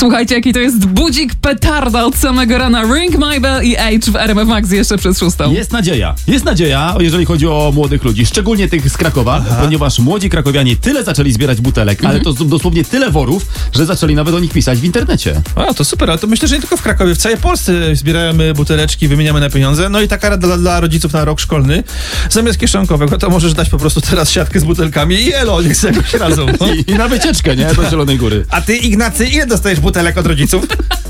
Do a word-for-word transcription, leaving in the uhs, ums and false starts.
Słuchajcie, jaki to jest budzik petarda od samego rana. Ring My Bell i Age w R M F Max jeszcze przez szóstą. Jest nadzieja. Jest nadzieja, jeżeli chodzi o młodych ludzi, szczególnie tych z Krakowa, Aha. ponieważ młodzi krakowianie tyle zaczęli zbierać butelek, Mhm. ale to z- dosłownie tyle worów, że zaczęli nawet o nich pisać w internecie. A, to super, ale to myślę, że nie tylko w Krakowie, w całej Polsce zbieramy buteleczki, wymieniamy na pieniądze. No i taka rada dla, dla rodziców na rok szkolny. Zamiast kieszonkowego to możesz dać po prostu teraz siatkę z butelkami i elo, niech sobie jakoś radzą. No. I, I na wycieczkę, nie? Do Zielonej Góry. A ty, Ignacy, ile dostajesz butelek od rodziców?